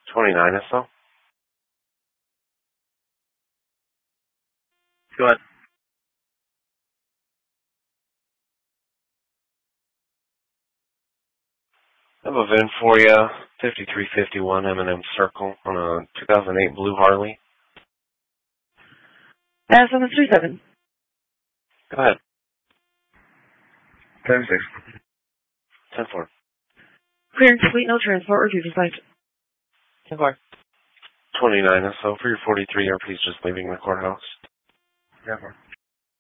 29 SO. Go ahead. I have a VIN for you. 5351 M&M Circle on a 2008 blue Harley. 737. Go ahead. 10-6. 10-4. Clear and complete, no transport, review site. 29 SO for your 43 please just leaving the courthouse. 10-4.